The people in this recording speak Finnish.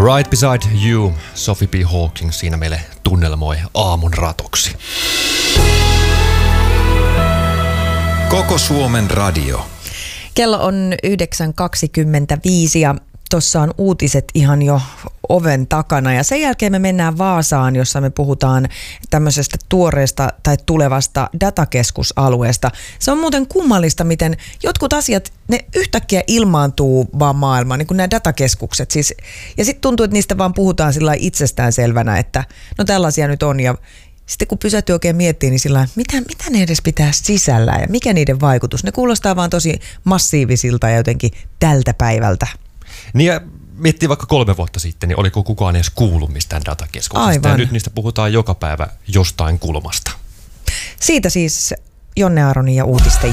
Right Beside You, Sophie B. Hawking siinä meille tunnelmoi aamun ratoksi. Koko Suomen radio. Kello on 9.25 ja tuossa on uutiset ihan jo oven takana ja sen jälkeen me mennään Vaasaan, jossa me puhutaan tämmöisestä tuoreesta tai tulevasta datakeskusalueesta. Se on muuten kummallista, miten jotkut asiat, ne yhtäkkiä ilmaantuu vaan maailmaan, niin kuin nämä datakeskukset. Siis, ja sitten tuntuu, että niistä vaan puhutaan sillä lailla itsestäänselvänä, että no tällaisia nyt on ja sitten kun pysähtyy oikein miettimään, niin sillä mitä ne edes pitää sisällään ja mikä niiden vaikutus? Ne kuulostaa vaan tosi massiivisilta ja jotenkin tältä päivältä. Niin ja miettii vaikka 3 vuotta sitten, niin oliko kukaan edes kuullut mistään datakeskuksesta. Aivan. Ja nyt niistä puhutaan joka päivä jostain kulmasta. Siitä siis Jonne Aronin ja uutisten